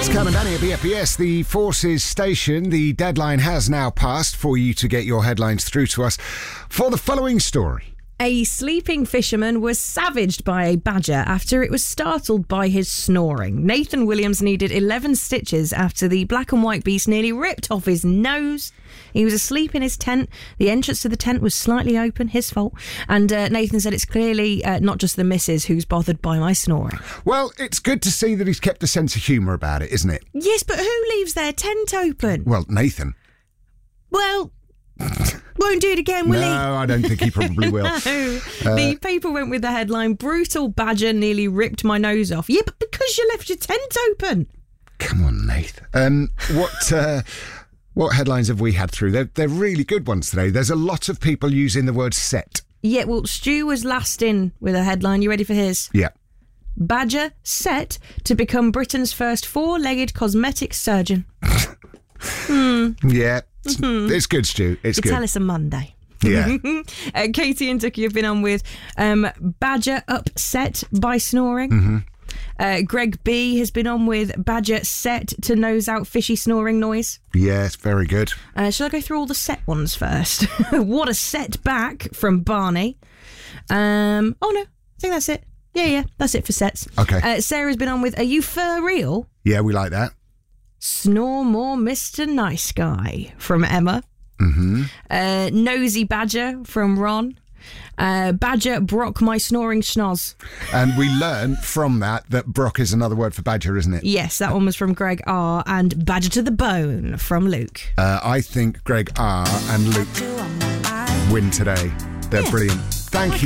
It's Cam and Danny at BFBS, the Forces station. The deadline has now passed for you to get your headlines through to us for the following story. A sleeping fisherman was savaged by a badger after it was startled by his snoring. Nathan Williams needed 11 stitches after the black and white beast nearly ripped off his nose. He was asleep in his tent. The entrance to the tent was slightly open, his fault. And Nathan said it's clearly not just the missus who's bothered by my snoring. Well, it's good to see that he's kept a sense of humour about it, isn't it? Yes, but who leaves their tent open? Well, Nathan. Well... won't do it again, will he? No, I don't think he probably will. No. The paper went with the headline, brutal badger nearly ripped my nose off. Yeah, but because you left your tent open. Come on, Nathan. What headlines have we had through? They're really good ones today. There's a lot of people using the word set. Yeah, well, Stu was last in with a headline. You ready for his? Yeah. Badger set to become Britain's first four-legged cosmetic surgeon. Yeah. It's good, Stu. It's good. Tell us on Monday. Yeah. Katie and Tucky have been on with Badger upset by snoring. Greg B has been on with Badger set to nose out fishy snoring noise. Yes, very good. Shall I go through all the set ones first? What a setback from Barney. Oh no, I think that's it. Yeah, that's it for sets. Okay. Sarah's been on with, are you for real? Yeah, we like that. Snore more, Mr. Nice Guy from Emma. Nosy Badger from Ron. Badger Brock my snoring schnoz. And we learn from that Brock is another word for badger, isn't it? Yes, that one was from Greg R. and Badger to the Bone from Luke. I think Greg R. and Luke win today. They're brilliant. Thank you.